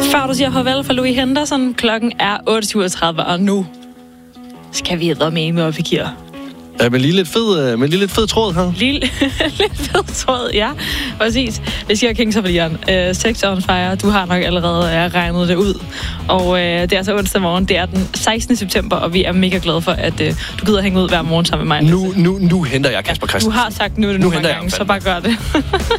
Før du siger farvel for Louis Henderson, klokken er 8.37, og nu skal vi med op i gear. Ja, men lige lidt fed tråd her. Lidt fed tråd, ja. Præcis. Det siger Kings of Leon. Sex on Fire. Du har nok allerede regnet det ud. Og det er altså onsdag morgen. Det er den 16. september, og vi er mega glade for, at du gider hænge ud hver morgen sammen med mig. Nu henter jeg Kasper Christensen. Du har sagt nu er det nogle gange, så bare gør det.